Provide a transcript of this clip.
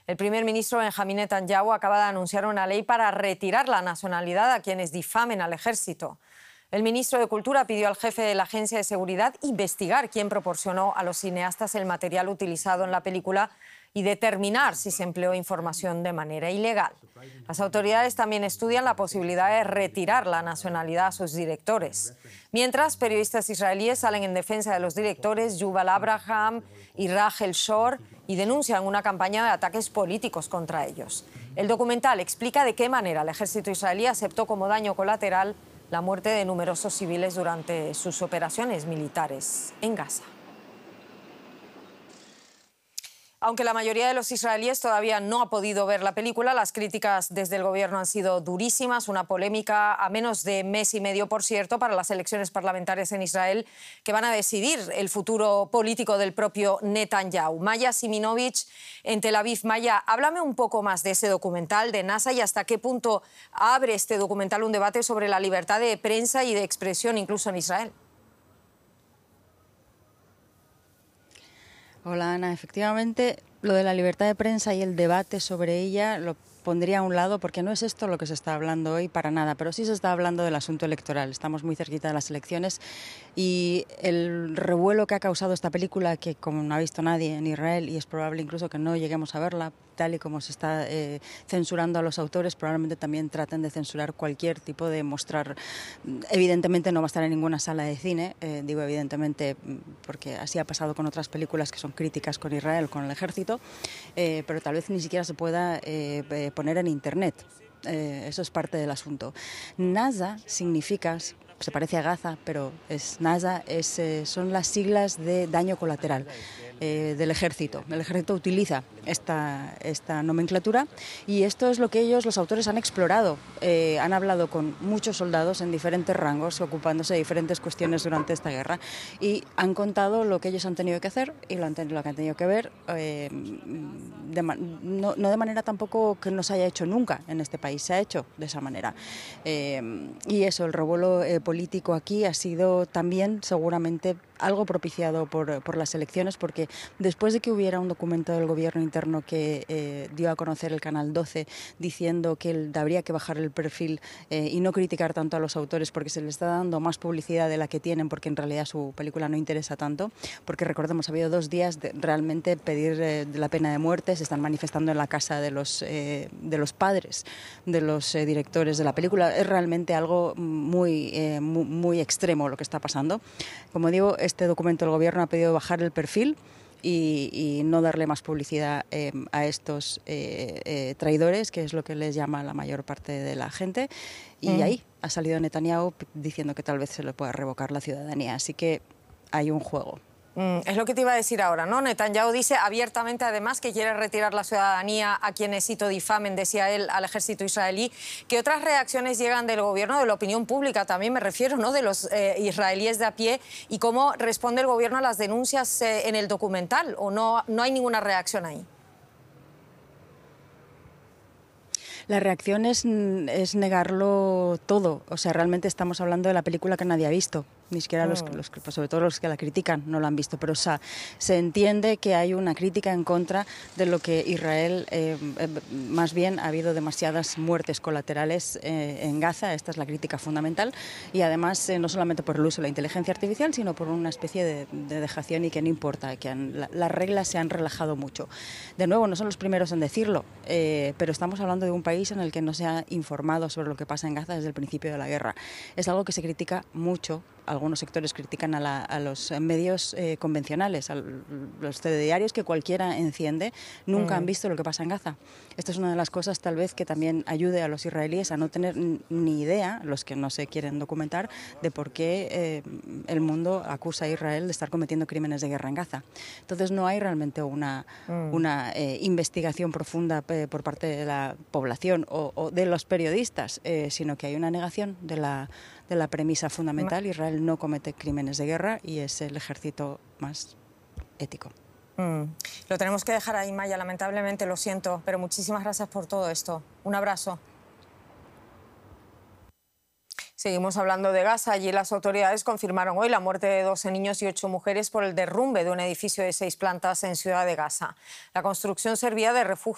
El primer ministro Benjamín Netanyahu acaba de anunciar una ley para retirar la nacionalidad a quienes difamen al ejército. El ministro de Cultura pidió al jefe de la Agencia de Seguridad investigar quién proporcionó a los cineastas el material utilizado en la película y determinar si se empleó información de manera ilegal. Las autoridades también estudian la posibilidad de retirar la nacionalidad a sus directores. Mientras, periodistas israelíes salen en defensa de los directores Yuval Abraham y Rachel Shor y denuncian una campaña de ataques políticos contra ellos. El documental explica de qué manera el ejército israelí aceptó como daño colateral la muerte de numerosos civiles durante sus operaciones militares en Gaza. Aunque la mayoría de los israelíes todavía no ha podido ver la película, las críticas desde el gobierno han sido durísimas. Una polémica a menos de mes y medio, por cierto, para las elecciones parlamentarias en Israel que van a decidir el futuro político del propio Netanyahu. Maya Siminovich en Tel Aviv. Maya, háblame un poco más de ese documental de NASA y hasta qué punto abre este documental un debate sobre la libertad de prensa y de expresión incluso en Israel. Hola Ana, efectivamente lo de la libertad de prensa y el debate sobre ella lo pondría a un lado porque no es esto lo que se está hablando hoy para nada, pero sí se está hablando del asunto electoral. Estamos muy cerquita de las elecciones y el revuelo que ha causado esta película, que como no ha visto nadie en Israel y es probable incluso que no lleguemos a verla, tal y como se está censurando a los autores, probablemente también traten de censurar cualquier tipo de mostrar. Evidentemente no va a estar en ninguna sala de cine, digo evidentemente porque así ha pasado con otras películas que son críticas con Israel, con el ejército, pero tal vez ni siquiera se pueda poner en internet. Eso es parte del asunto. NASA significa, se parece a Gaza, pero es NASA, son las siglas de daño colateral del ejército. El ejército utiliza esta nomenclatura y esto es lo que ellos, los autores, han explorado. Han hablado con muchos soldados en diferentes rangos, ocupándose de diferentes cuestiones durante esta guerra y han contado lo que ellos han tenido que hacer y lo que han tenido que ver, no de manera tampoco que no se haya hecho nunca en este país, se ha hecho de esa manera. Y eso, el revuelo político aquí ha sido también seguramente algo propiciado por las elecciones, porque después de que hubiera un documento del gobierno interno que dio a conocer el Canal 12 diciendo que habría que bajar el perfil y no criticar tanto a los autores porque se les está dando más publicidad de la que tienen, porque en realidad su película no interesa tanto, porque recordemos, ha habido 2 días de realmente pedir la pena de muerte, se están manifestando en la casa de los padres de los directores de la película. Es realmente algo muy extremo lo que está pasando. Como digo, este documento del gobierno ha pedido bajar el perfil y no darle más publicidad a estos traidores, que es lo que les llama la mayor parte de la gente. Y ahí ha salido Netanyahu diciendo que tal vez se le pueda revocar la ciudadanía. Así que hay un juego. Es lo que te iba a decir ahora, ¿no? Netanyahu dice abiertamente, además, que quiere retirar la ciudadanía a quienes, cito, difamen, decía él, al ejército israelí. ¿Qué otras reacciones llegan del gobierno, de la opinión pública también, me refiero, ¿no?, de los israelíes de a pie? ¿Y cómo responde el gobierno a las denuncias en el documental? ¿O no hay ninguna reacción ahí? La reacción es negarlo todo. O sea, realmente estamos hablando de la película que nadie ha visto. Ni siquiera sobre todo los que la critican no la han visto, pero se entiende que hay una crítica en contra de lo que Israel, más bien ha habido demasiadas muertes colaterales en Gaza, esta es la crítica fundamental, y además no solamente por el uso de la inteligencia artificial, sino por una especie de dejación y que no importa, que las reglas se han relajado mucho. De nuevo, no son los primeros en decirlo, pero estamos hablando de un país en el que no se ha informado sobre lo que pasa en Gaza desde el principio de la guerra. Es algo que se critica mucho. Algunos sectores critican a los medios convencionales, a los telediarios que cualquiera enciende, nunca han visto lo que pasa en Gaza. Esta es una de las cosas tal vez que también ayude a los israelíes a no tener ni idea, los que no se quieren documentar, de por qué el mundo acusa a Israel de estar cometiendo crímenes de guerra en Gaza. Entonces no hay realmente una investigación profunda por parte de la población o de los periodistas, sino que hay una negación de la premisa fundamental. Israel no comete crímenes de guerra y es el ejército más ético. Lo tenemos que dejar ahí, Maya, lamentablemente, lo siento, pero muchísimas gracias por todo esto. Un abrazo. Seguimos hablando de Gaza. Allí las autoridades confirmaron hoy la muerte de 12 niños y 8 mujeres por el derrumbe de un edificio de 6 plantas en Ciudad de Gaza. La construcción servía de refugio